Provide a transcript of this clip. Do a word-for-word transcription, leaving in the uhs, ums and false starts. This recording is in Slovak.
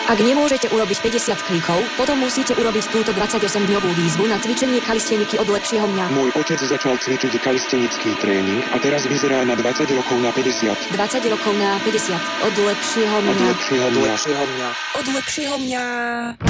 Ak nemôžete urobiť päťdesiat klikov, potom musíte urobiť túto dvadsaťosemdňovú výzvu na cvičenie kalisteniky od lepšieho mňa. Môj otec začal cvičiť kalistenický tréning a teraz vyzerá na dvadsať rokov na päťdesiat. dvadsať rokov na päťdesiat. Od lepšieho mňa. Od lepšieho mňa. Od lepšieho mňa.